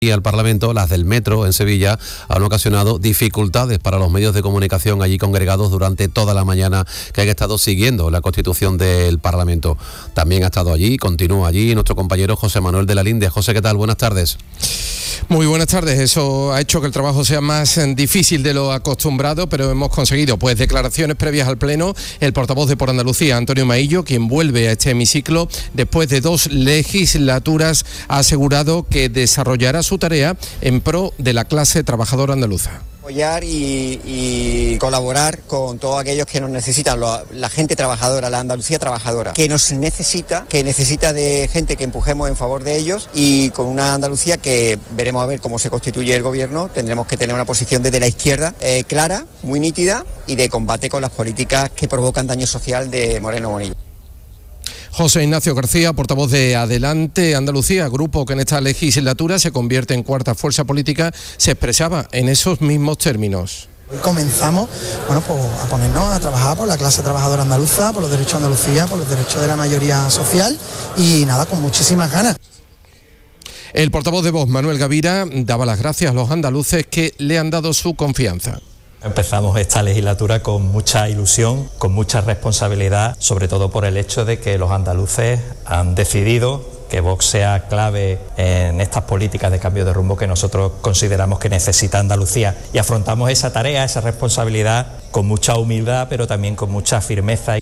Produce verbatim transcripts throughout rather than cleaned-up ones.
Y al Parlamento, las del metro en Sevilla, han ocasionado dificultades para los medios de comunicación allí congregados durante toda la mañana que han estado siguiendo la constitución del Parlamento. También ha estado allí, continúa allí, nuestro compañero José Manuel de la Linde. José, ¿qué tal? Buenas tardes. Muy buenas tardes. Eso ha hecho que el trabajo sea más difícil de lo acostumbrado, pero hemos conseguido pues declaraciones previas al Pleno. El portavoz de Por Andalucía, Antonio Maillo, quien vuelve a este hemiciclo después de dos legislaturas, ha asegurado que desarrollará su tarea en pro de la clase trabajadora andaluza. Apoyar y, y colaborar con todos aquellos que nos necesitan, lo, la gente trabajadora, la Andalucía trabajadora, que nos necesita, que necesita de gente que empujemos en favor de ellos, y con una Andalucía que veremos a ver cómo se constituye el gobierno. Tendremos que tener una posición desde la izquierda eh, clara, muy nítida, y de combate con las políticas que provocan daño social de Moreno Bonilla. José Ignacio García, portavoz de Adelante Andalucía, grupo que en esta legislatura se convierte en cuarta fuerza política, se expresaba en esos mismos términos. Hoy comenzamos bueno, pues, a ponernos a trabajar por la clase trabajadora andaluza, por los derechos de Andalucía, por los derechos de la mayoría social, y nada, con muchísimas ganas. El portavoz de Vox, Manuel Gavira, daba las gracias a los andaluces que le han dado su confianza. Empezamos esta legislatura con mucha ilusión, con mucha responsabilidad, sobre todo por el hecho de que los andaluces han decidido que Vox sea clave en estas políticas de cambio de rumbo que nosotros consideramos que necesita Andalucía. Y afrontamos esa tarea, esa responsabilidad, con mucha humildad, pero también con mucha firmeza.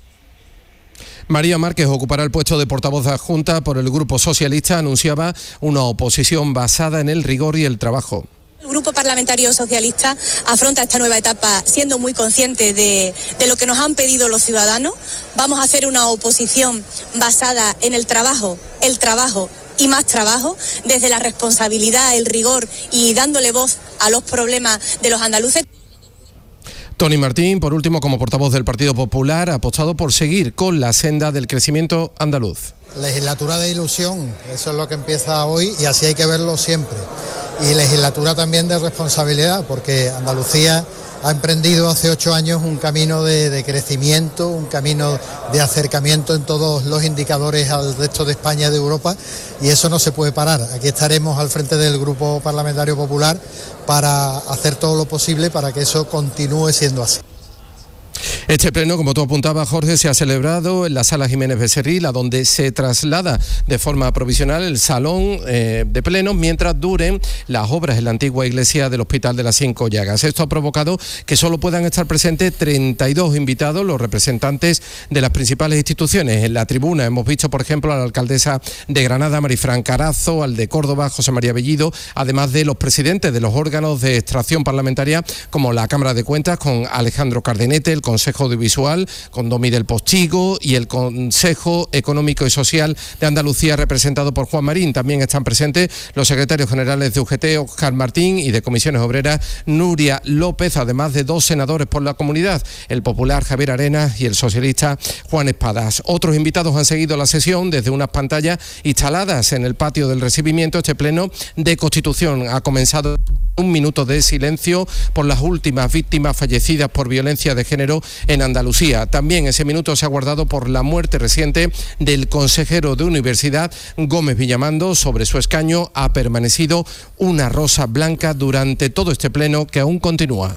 María Márquez ocupará el puesto de portavoz adjunta por el Grupo Socialista. Anunciaba una oposición basada en el rigor y el trabajo. El Grupo Parlamentario Socialista afronta esta nueva etapa siendo muy consciente de, de lo que nos han pedido los ciudadanos. Vamos a hacer una oposición basada en el trabajo, el trabajo y más trabajo, desde la responsabilidad, el rigor y dándole voz a los problemas de los andaluces. Tony Martín, por último, como portavoz del Partido Popular, ha apostado por seguir con la senda del crecimiento andaluz. Legislatura de ilusión, eso es lo que empieza hoy y así hay que verlo siempre. Y legislatura también de responsabilidad, porque Andalucía ha emprendido hace ocho años un camino de, de crecimiento, un camino de acercamiento en todos los indicadores al resto de España y de Europa, y eso no se puede parar. Aquí estaremos al frente del Grupo Parlamentario Popular para hacer todo lo posible para que eso continúe siendo así. Este pleno, como tú apuntabas, Jorge, se ha celebrado en la Sala Jiménez Becerril, a donde se traslada de forma provisional el salón eh, de plenos mientras duren las obras en la antigua iglesia del Hospital de las Cinco Llagas. Esto ha provocado que solo puedan estar presentes treinta y dos invitados, los representantes de las principales instituciones. En la tribuna hemos visto, por ejemplo, a la alcaldesa de Granada, Marifran Carazo, al de Córdoba, José María Bellido, además de los presidentes de los órganos de extracción parlamentaria, como la Cámara de Cuentas, con Alejandro Cardenete, el Consejo Audiovisual, con Domi del Postigo, y el Consejo Económico y Social de Andalucía, representado por Juan Marín. También están presentes los secretarios generales de U G T, Óscar Martín, y de Comisiones Obreras, Nuria López, además de dos senadores por la comunidad, el popular Javier Arenas y el socialista Juan Espadas. Otros invitados han seguido la sesión desde unas pantallas instaladas en el patio del recibimiento. Este pleno de Constitución ha comenzado un minuto de silencio por las últimas víctimas fallecidas por violencia de género en Andalucía. También ese minuto se ha guardado por la muerte reciente del consejero de Universidad, Gómez Villamando. Sobre su escaño ha permanecido una rosa blanca durante todo este pleno que aún continúa.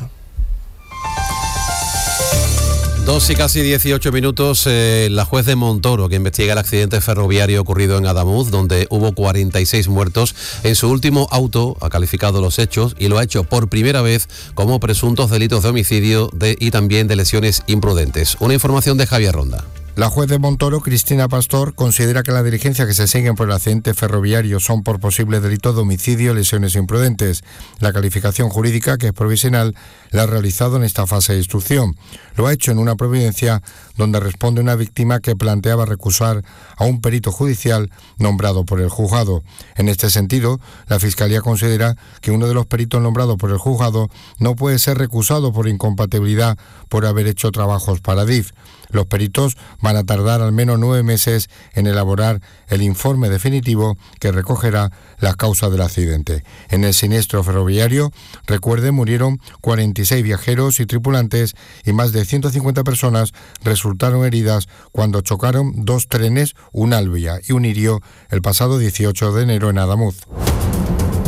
Dos y casi dieciocho minutos, eh, la juez de Montoro, que investiga el accidente ferroviario ocurrido en Adamuz, donde hubo cuarenta y seis muertos, en su último auto ha calificado los hechos y lo ha hecho por primera vez como presuntos delitos de homicidio de, y también de lesiones imprudentes. Una información de Javier Ronda. La juez de Montoro, Cristina Pastor, considera que las diligencias que se siguen por el accidente ferroviario son por posible delito de homicidio, lesiones imprudentes. La calificación jurídica, que es provisional, la ha realizado en esta fase de instrucción. Lo ha hecho en una providencia donde responde una víctima que planteaba recusar a un perito judicial nombrado por el juzgado. En este sentido, la Fiscalía considera que uno de los peritos nombrados por el juzgado no puede ser recusado por incompatibilidad por haber hecho trabajos para D I F. Los peritos van a tardar al menos nueve meses en elaborar el informe definitivo que recogerá las causas del accidente. En el siniestro ferroviario, recuerde, murieron cuarenta y seis viajeros y tripulantes y más de ciento cincuenta personas resultaron heridas cuando chocaron dos trenes, un Alvia y un Irio, el pasado dieciocho de enero en Adamuz.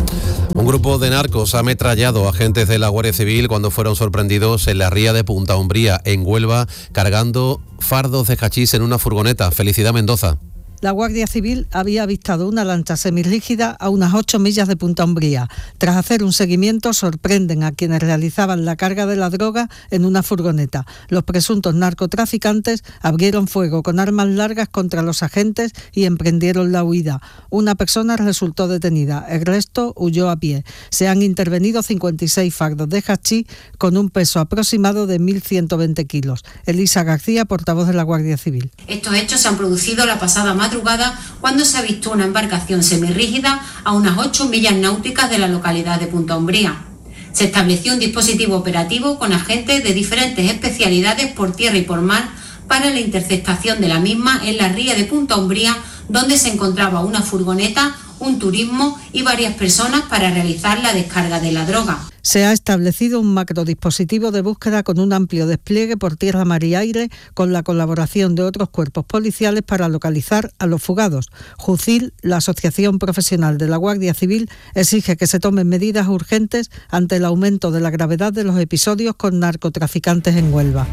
Un grupo de narcos ha ametrallado a agentes de la Guardia Civil cuando fueron sorprendidos en la ría de Punta Umbría, en Huelva, cargando fardos de hachís en una furgoneta. Felicidad Mendoza. La Guardia Civil había avistado una lancha semirrígida a unas ocho millas de Punta Umbría. Tras hacer un seguimiento, sorprenden a quienes realizaban la carga de la droga en una furgoneta. Los presuntos narcotraficantes abrieron fuego con armas largas contra los agentes y emprendieron la huida. Una persona resultó detenida, el resto huyó a pie. Se han intervenido cincuenta y seis fardos de hachís con un peso aproximado de mil ciento veinte kilos. Elisa García, portavoz de la Guardia Civil. Estos hechos se han producido la pasada madrugada cuando se avistó una embarcación semirrígida a unas ocho millas náuticas de la localidad de Punta Umbría. Se estableció un dispositivo operativo con agentes de diferentes especialidades por tierra y por mar para la interceptación de la misma en la ría de Punta Umbría, donde se encontraba una furgoneta, un turismo y varias personas para realizar la descarga de la droga. Se ha establecido un macrodispositivo de búsqueda con un amplio despliegue por tierra, mar y aire, con la colaboración de otros cuerpos policiales para localizar a los fugados. JUCIL, la Asociación Profesional de la Guardia Civil, exige que se tomen medidas urgentes ante el aumento de la gravedad de los episodios con narcotraficantes en Huelva.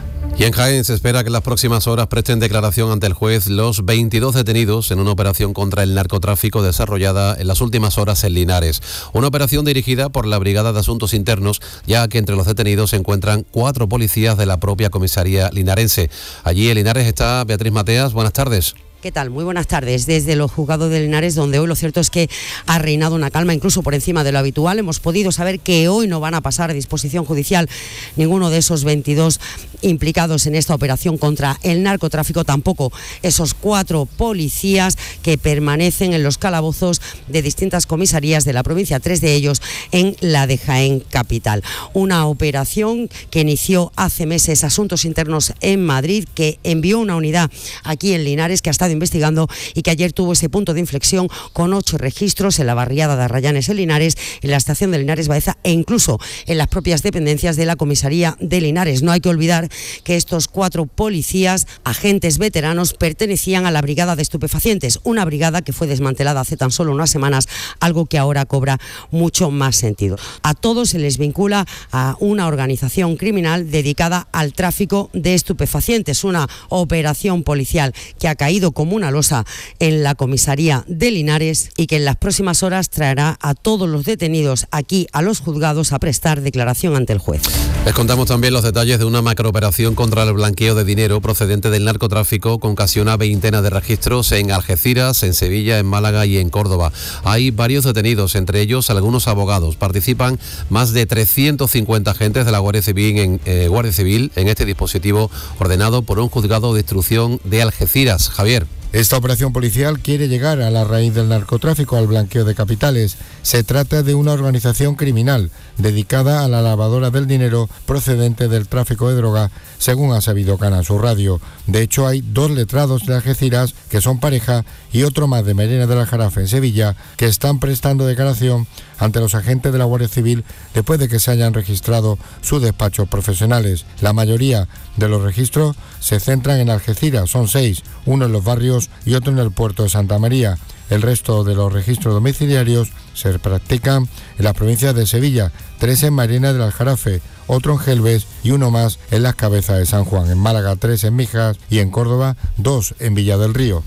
Y en Jaén se espera que en las próximas horas presten declaración ante el juez los veintidós detenidos en una operación contra el narcotráfico desarrollada en las últimas horas en Linares. Una operación dirigida por la Brigada de Asuntos Internos, ya que entre los detenidos se encuentran cuatro policías de la propia comisaría linarense. Allí en Linares está Beatriz Mateas. Buenas tardes. ¿Qué tal? Muy buenas tardes. Desde los juzgados de Linares, donde hoy lo cierto es que ha reinado una calma incluso por encima de lo habitual, hemos podido saber que hoy no van a pasar a disposición judicial ninguno de esos veintidós implicados en esta operación contra el narcotráfico, tampoco esos cuatro policías que permanecen en los calabozos de distintas comisarías de la provincia, tres de ellos en la de Jaén capital. Una operación que inició hace meses Asuntos Internos en Madrid, que envió una unidad aquí en Linares que ha estado investigando y que ayer tuvo ese punto de inflexión con ocho registros en la barriada de Arrayanes en Linares, en la estación de Linares Baeza e incluso en las propias dependencias de la comisaría de Linares. No hay que olvidar que estos cuatro policías, agentes veteranos, pertenecían a la Brigada de Estupefacientes, una brigada que fue desmantelada hace tan solo unas semanas, algo que ahora cobra mucho más sentido. A todos se les vincula a una organización criminal dedicada al tráfico de estupefacientes, una operación policial que ha caído como una losa en la comisaría de Linares y que en las próximas horas traerá a todos los detenidos aquí a los juzgados a prestar declaración ante el juez. Les contamos también los detalles de una macrooperación contra el blanqueo de dinero procedente del narcotráfico con casi una veintena de registros en Algeciras, en Sevilla, en Málaga y en Córdoba. Hay varios detenidos, entre ellos algunos abogados. Participan más de trescientos cincuenta agentes de la Guardia Civil en, eh, Guardia Civil en este dispositivo ordenado por un juzgado de instrucción de Algeciras. Javier. Esta operación policial quiere llegar a la raíz del narcotráfico, al blanqueo de capitales. Se trata de una organización criminal dedicada a la lavadora del dinero procedente del tráfico de droga, según ha sabido Canal Sur Radio. De hecho, hay dos letrados de Algeciras que son pareja y otro más de Marina del Aljarafe en Sevilla que están prestando declaración ante los agentes de la Guardia Civil después de que se hayan registrado sus despachos profesionales. La mayoría de los registros se centran en Algeciras, son seis, uno en los barrios y otro en el puerto de Santa María. El resto de los registros domiciliarios se practican en las provincias de Sevilla, tres en Marina del Aljarafe, otro en Gelbes y uno más en las Cabezas de San Juan. En Málaga, tres en Mijas y en Córdoba, dos en Villa del Río.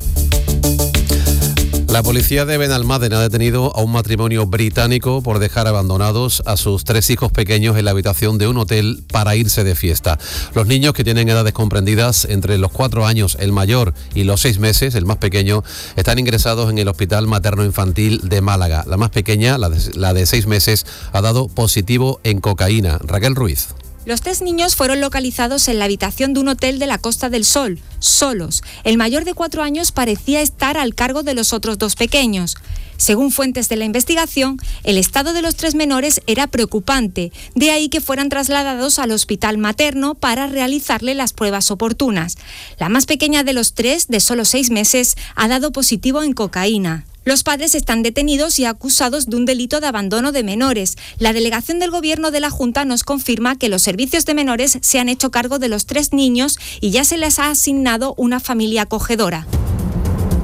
La policía de Benalmádena ha detenido a un matrimonio británico por dejar abandonados a sus tres hijos pequeños en la habitación de un hotel para irse de fiesta. Los niños, que tienen edades comprendidas entre los cuatro años, el mayor, y los seis meses, el más pequeño, están ingresados en el Hospital Materno-Infantil de Málaga. La más pequeña, la de, la de seis meses, ha dado positivo en cocaína. Raquel Ruiz. Los tres niños fueron localizados en la habitación de un hotel de la Costa del Sol, solos. El mayor de cuatro años parecía estar al cargo de los otros dos pequeños. Según fuentes de la investigación, el estado de los tres menores era preocupante, de ahí que fueran trasladados al hospital materno para realizarle las pruebas oportunas. La más pequeña de los tres, de solo seis meses, ha dado positivo en cocaína. Los padres están detenidos y acusados de un delito de abandono de menores. La delegación del Gobierno de la Junta nos confirma que los servicios de menores se han hecho cargo de los tres niños y ya se les ha asignado una familia acogedora.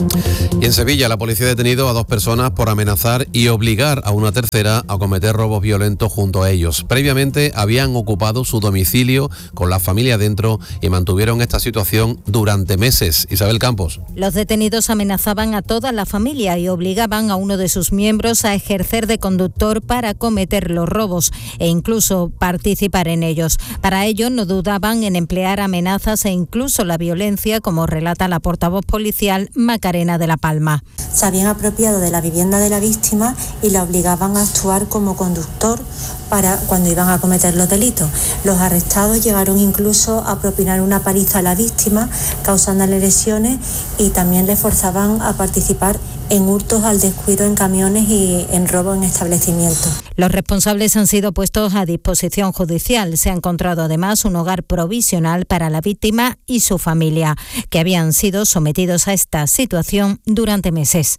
Y en Sevilla la policía ha detenido a dos personas por amenazar y obligar a una tercera a cometer robos violentos junto a ellos. Previamente habían ocupado su domicilio con la familia dentro y mantuvieron esta situación durante meses. Isabel Campos. Los detenidos amenazaban a toda la familia y obligaban a uno de sus miembros a ejercer de conductor para cometer los robos e incluso participar en ellos. Para ello no dudaban en emplear amenazas e incluso la violencia, como relata la portavoz policial Macarena de la Palma. Se habían apropiado de la vivienda de la víctima y la obligaban a actuar como conductor para cuando iban a cometer los delitos. Los arrestados llegaron incluso a propinar una paliza a la víctima, causándole lesiones, y también le forzaban a participar en hurtos al descuido en camiones y en robo en establecimientos. Los responsables han sido puestos a disposición judicial. Se ha encontrado además un hogar provisional para la víctima y su familia, que habían sido sometidos a esta situación durante meses.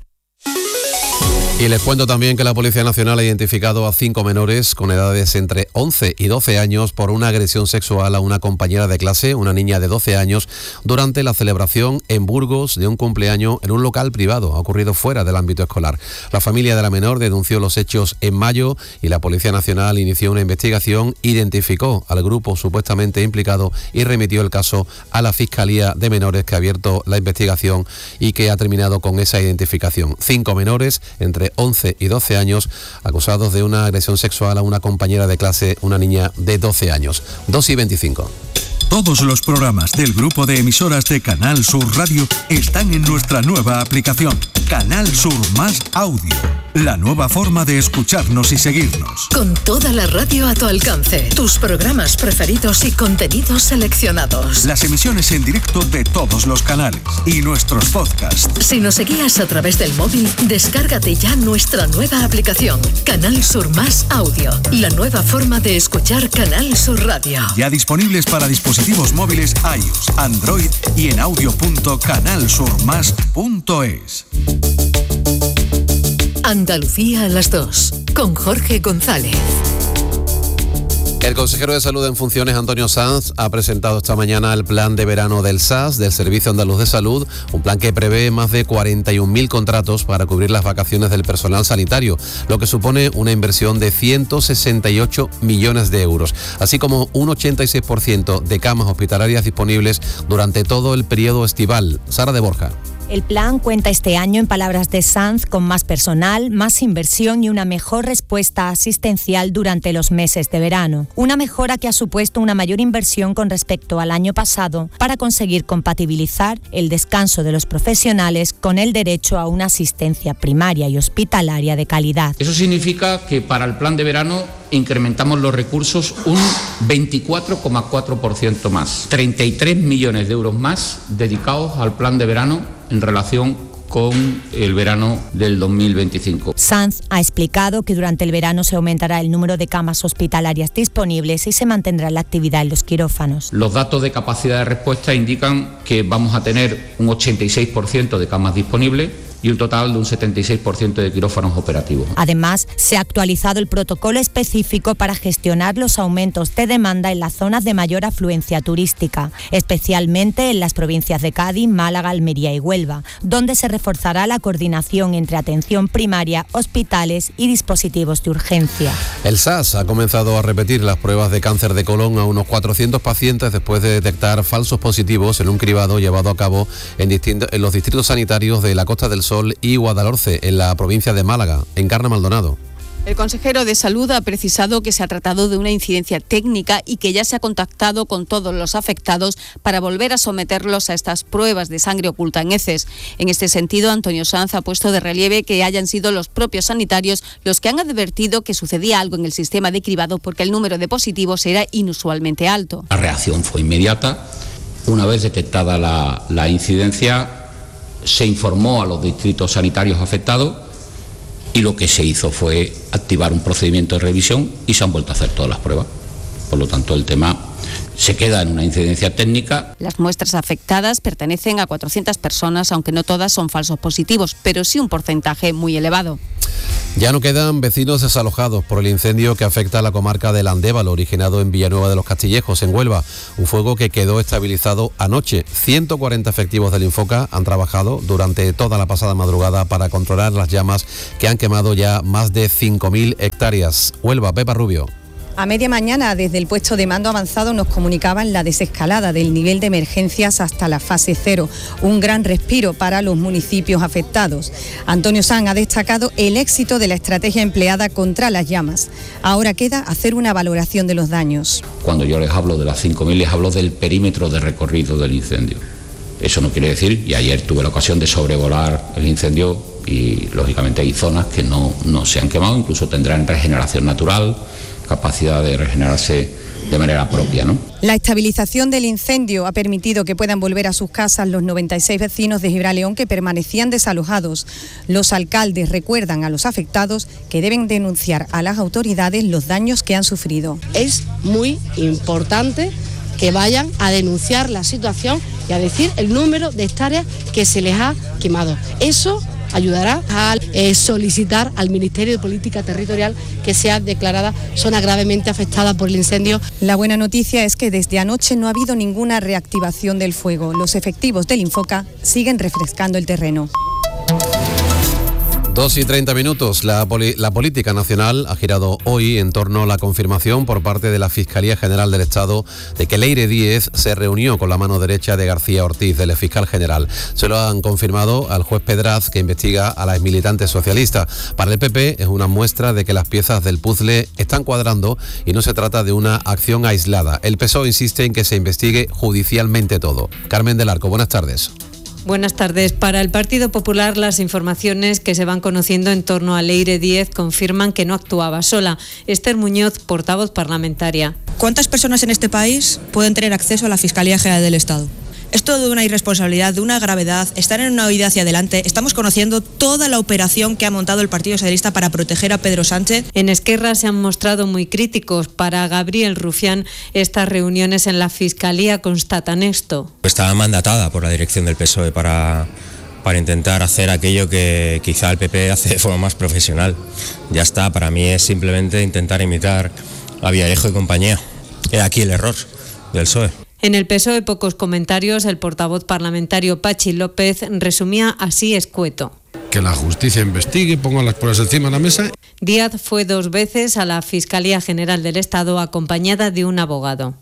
Y les cuento también que la Policía Nacional ha identificado a cinco menores con edades entre once y doce años por una agresión sexual a una compañera de clase, una niña de doce años, durante la celebración en Burgos de un cumpleaños en un local privado. Ha ocurrido fuera del ámbito escolar. La familia de la menor denunció los hechos en mayo y la Policía Nacional inició una investigación, identificó al grupo supuestamente implicado y remitió el caso a la Fiscalía de Menores, que ha abierto la investigación y que ha terminado con esa identificación. Cinco menores entre once y doce años, acusados de una agresión sexual a una compañera de clase, una niña de doce años. dos y veinticinco. Todos los programas del grupo de emisoras de Canal Sur Radio están en nuestra nueva aplicación, Canal Sur Más Audio. La nueva forma de escucharnos y seguirnos. Con toda la radio a tu alcance, tus programas preferidos y contenidos seleccionados. Las emisiones en directo de todos los canales y nuestros podcasts. Si nos seguías a través del móvil, descárgate ya nuestra nueva aplicación, Canal Sur Más Audio. La nueva forma de escuchar Canal Sur Radio. Ya disponibles para dispositivos móviles iOS, Android y en audio punto canal sur más punto es. Andalucía a las dos, con Jorge González. El consejero de Salud en funciones, Antonio Sanz, ha presentado esta mañana el plan de verano del S A S, del Servicio Andaluz de Salud, un plan que prevé más de cuarenta y un mil contratos para cubrir las vacaciones del personal sanitario, lo que supone una inversión de ciento sesenta y ocho millones de euros, así como un ochenta y seis por ciento de camas hospitalarias disponibles durante todo el periodo estival. Sara de Borja. El plan cuenta este año, en palabras de Sanz, con más personal, más inversión y una mejor respuesta asistencial durante los meses de verano. Una mejora que ha supuesto una mayor inversión con respecto al año pasado para conseguir compatibilizar el descanso de los profesionales con el derecho a una asistencia primaria y hospitalaria de calidad. Eso significa que para el plan de verano incrementamos los recursos un veinticuatro coma cuatro por ciento más. treinta y tres millones de euros más dedicados al plan de verano en relación con el verano del dos mil veinticinco. Sanz ha explicado que durante el verano se aumentará el número de camas hospitalarias disponibles y se mantendrá la actividad en los quirófanos. Los datos de capacidad de respuesta indican que vamos a tener un ochenta y seis por ciento de camas disponibles y un total de un setenta y seis por ciento de quirófanos operativos. Además, se ha actualizado el protocolo específico para gestionar los aumentos de demanda en las zonas de mayor afluencia turística, especialmente en las provincias de Cádiz, Málaga, Almería y Huelva, donde se reforzará la coordinación entre atención primaria, hospitales y dispositivos de urgencia. El S A S ha comenzado a repetir las pruebas de cáncer de colon a unos cuatrocientos pacientes después de detectar falsos positivos en un cribado llevado a cabo en, distintos, en los distritos sanitarios de la Costa del Sol y Guadalhorce, en la provincia de Málaga. Encarna Maldonado. El consejero de Salud ha precisado que se ha tratado de una incidencia técnica y que ya se ha contactado con todos los afectados para volver a someterlos a estas pruebas de sangre oculta en heces. En este sentido, Antonio Sanz ha puesto de relieve que hayan sido los propios sanitarios los que han advertido que sucedía algo en el sistema de cribado porque el número de positivos era inusualmente alto. La reacción fue inmediata. Una vez detectada la, la incidencia, se informó a los distritos sanitarios afectados y lo que se hizo fue activar un procedimiento de revisión y se han vuelto a hacer todas las pruebas. Por lo tanto, el tema se queda en una incidencia técnica. Las muestras afectadas pertenecen a cuatrocientas personas, aunque no todas son falsos positivos, pero sí un porcentaje muy elevado. Ya no quedan vecinos desalojados por el incendio que afecta a la comarca del Andévalo, originado en Villanueva de los Castillejos, en Huelva. Un fuego que quedó estabilizado anoche. ciento cuarenta efectivos del Infoca han trabajado durante toda la pasada madrugada para controlar las llamas que han quemado ya más de cinco mil hectáreas. Huelva, Pepa Rubio. A media mañana, desde el puesto de mando avanzado, nos comunicaban la desescalada del nivel de emergencias hasta la fase cero. Un gran respiro para los municipios afectados. Antonio Sanz ha destacado el éxito de la estrategia empleada contra las llamas. Ahora queda hacer una valoración de los daños. Cuando yo les hablo de las cinco mil, les hablo del perímetro de recorrido del incendio. Eso no quiere decir, y ayer tuve la ocasión de sobrevolar el incendio y lógicamente hay zonas que no, no se han quemado, incluso tendrán regeneración natural, capacidad de regenerarse de manera propia, ¿no? La estabilización del incendio ha permitido que puedan volver a sus casas los noventa y seis vecinos de Gibraleón que permanecían desalojados. Los alcaldes recuerdan a los afectados que deben denunciar a las autoridades los daños que han sufrido. Es muy importante que vayan a denunciar la situación y a decir el número de hectáreas que se les ha quemado. Eso ayudará a eh, solicitar al Ministerio de Política Territorial que sea declarada zona gravemente afectada por el incendio. La buena noticia es que desde anoche no ha habido ninguna reactivación del fuego. Los efectivos del Infoca siguen refrescando el terreno. Dos y treinta minutos. La, poli- la política nacional ha girado hoy en torno a la confirmación por parte de la Fiscalía General del Estado de que Leire Díez se reunió con la mano derecha de García Ortiz, del fiscal general. Se lo han confirmado al juez Pedraz, que investiga a la exmilitante socialista. Para el P P es una muestra de que las piezas del puzzle están cuadrando y no se trata de una acción aislada. El P S O E insiste en que se investigue judicialmente todo. Carmen del Arco, buenas tardes. Buenas tardes. Para el Partido Popular, las informaciones que se van conociendo en torno a Leire Díez confirman que no actuaba sola. Esther Muñoz, portavoz parlamentaria. ¿Cuántas personas en este país pueden tener acceso a la Fiscalía General del Estado? Es todo de una irresponsabilidad, de una gravedad, están en una huida hacia adelante. Estamos conociendo toda la operación que ha montado el Partido Socialista para proteger a Pedro Sánchez. En Esquerra se han mostrado muy críticos. Para Gabriel Rufián, estas reuniones en la Fiscalía constatan esto. Estaba mandatada por la dirección del P S O E para, para intentar hacer aquello que quizá el P P hace de forma más profesional. Ya está, para mí es simplemente intentar imitar a Villarejo y compañía. Era aquí el error del P S O E. En el P S O E pocos comentarios. El portavoz parlamentario Pachi López resumía así escueto. Que la justicia investigue, ponga las pruebas encima de la mesa. Díaz fue dos veces a la Fiscalía General del Estado acompañada de un abogado.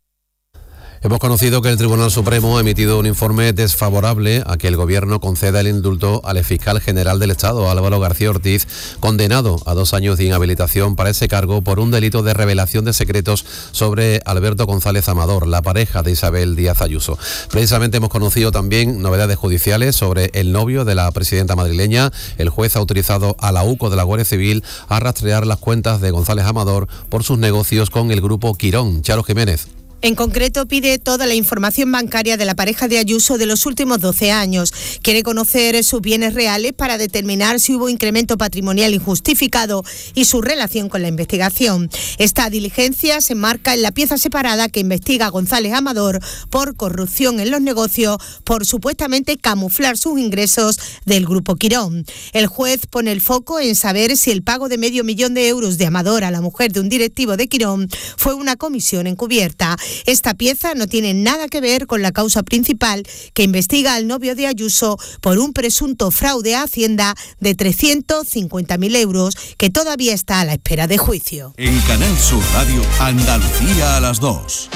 Hemos conocido que el Tribunal Supremo ha emitido un informe desfavorable a que el Gobierno conceda el indulto al fiscal general del Estado, Álvaro García Ortiz, condenado a dos años de inhabilitación para ese cargo por un delito de revelación de secretos sobre Alberto González Amador, la pareja de Isabel Díaz Ayuso. Precisamente hemos conocido también novedades judiciales sobre el novio de la presidenta madrileña. El juez ha autorizado a la U C O de la Guardia Civil a rastrear las cuentas de González Amador por sus negocios con el grupo Quirón. Charo Jiménez. En concreto, pide toda la información bancaria de la pareja de Ayuso de los últimos doce años. Quiere conocer sus bienes reales para determinar si hubo incremento patrimonial injustificado y su relación con la investigación. Esta diligencia se enmarca en la pieza separada que investiga a González Amador por corrupción en los negocios, por supuestamente camuflar sus ingresos del Grupo Quirón. El juez pone el foco en saber si el pago de medio millón de euros de Amador a la mujer de un directivo de Quirón fue una comisión encubierta. Esta pieza no tiene nada que ver con la causa principal que investiga al novio de Ayuso por un presunto fraude a Hacienda de trescientos cincuenta mil euros que todavía está a la espera de juicio. En Canal Sur Radio, Andalucía a las dos.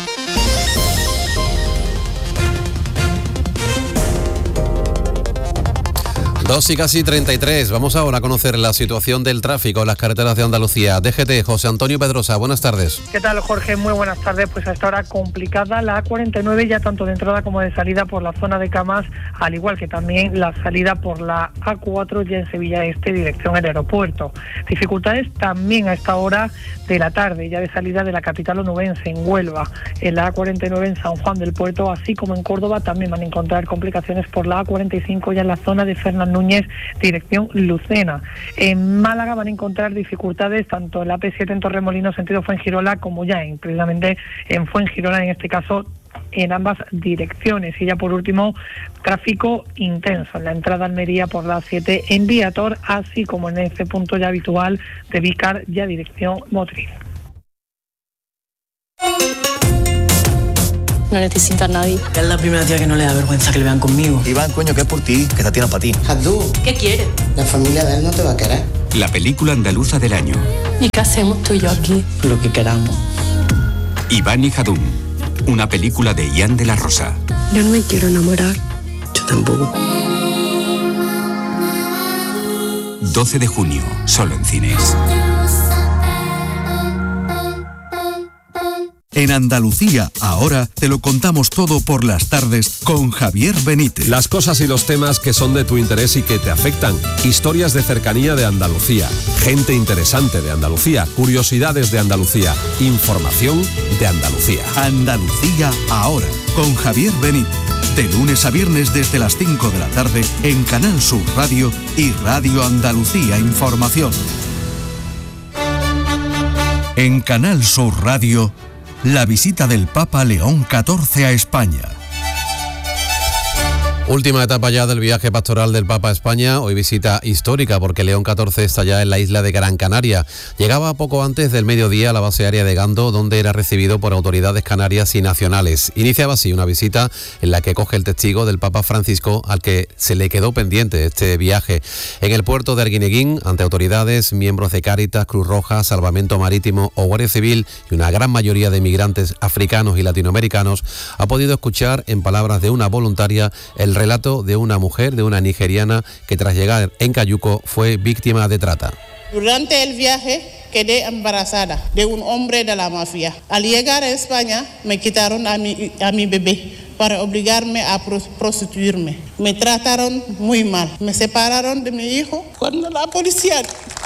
Dos y casi treinta y tres. Vamos ahora a conocer la situación del tráfico en las carreteras de Andalucía. D G T, José Antonio Pedrosa, buenas tardes. ¿Qué tal, Jorge? Muy buenas tardes. Pues a esta hora complicada la A cuarenta y nueve, ya tanto de entrada como de salida por la zona de Camas, al igual que también la salida por la A cuatro ya en Sevilla Este, dirección al aeropuerto. Dificultades también a esta hora de la tarde, ya de salida de la capital onubense, en Huelva, en la A cuarenta y nueve en San Juan del Puerto, así como en Córdoba también van a encontrar complicaciones por la A cuarenta y cinco ya en la zona de Fernán Núñez, dirección Lucena. En Málaga van a encontrar dificultades tanto en la A P siete en Torremolinos, sentido Fuengirola, como ya en precisamente en Fuengirola, en este caso en ambas direcciones. Y ya por último, tráfico intenso en la entrada a Almería por la A siete en Viator, así como en ese punto ya habitual de Vícar, ya dirección Motril. No necesita a nadie. Es la primera tía que no le da vergüenza que le vean conmigo. Iván, coño, que es por ti, que esta tía no para ti. Jadú, ¿qué quieres? La familia de él no te va a querer. La película andaluza del año. ¿Y qué hacemos tú y yo aquí? Lo que queramos. Iván y Jadún, una película de Ian de la Rosa. Yo no me quiero enamorar. Yo tampoco. doce de junio, solo en cines. En Andalucía, ahora te lo contamos todo por las tardes con Javier Benítez. Las cosas y los temas que son de tu interés y que te afectan. Historias de cercanía de Andalucía. Gente interesante de Andalucía. Curiosidades de Andalucía. Información de Andalucía. Andalucía, ahora, con Javier Benítez. De lunes a viernes desde las cinco de la tarde en Canal Sur Radio y Radio Andalucía Información. En Canal Sur Radio, la visita del Papa León catorce a España. Última etapa ya del viaje pastoral del Papa a España, hoy visita histórica porque León catorce está ya en la isla de Gran Canaria. Llegaba poco antes del mediodía a la base aérea de Gando, donde era recibido por autoridades canarias y nacionales. Iniciaba así una visita en la que coge el testigo del Papa Francisco, al que se le quedó pendiente este viaje. En el puerto de Arguineguín, ante autoridades, miembros de Cáritas, Cruz Roja, Salvamento Marítimo o Guardia Civil y una gran mayoría de migrantes africanos y latinoamericanos, ha podido escuchar en palabras de una voluntaria el relato de una mujer, de una nigeriana, que tras llegar en Cayuco fue víctima de trata. Durante el viaje quedé embarazada de un hombre de la mafia. Al llegar a España me quitaron a mi, a mi bebé para obligarme a prostituirme. Me trataron muy mal. Me separaron de mi hijo cuando la policía...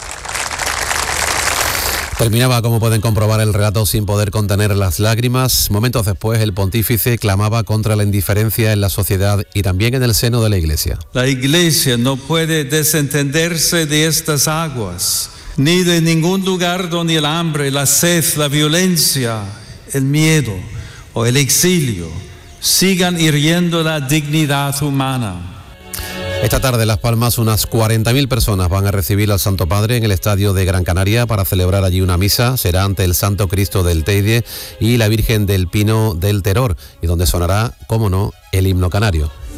Terminaba, como pueden comprobar, el relato sin poder contener las lágrimas. Momentos después, el pontífice clamaba contra la indiferencia en la sociedad y también en el seno de la Iglesia. La Iglesia no puede desentenderse de estas aguas, ni de ningún lugar donde el hambre, la sed, la violencia, el miedo o el exilio sigan hiriendo la dignidad humana. Esta tarde en Las Palmas unas cuarenta mil personas van a recibir al Santo Padre en el Estadio de Gran Canaria para celebrar allí una misa. Será ante el Santo Cristo del Teide y la Virgen del Pino del Terror, y donde sonará, cómo no, el himno canario.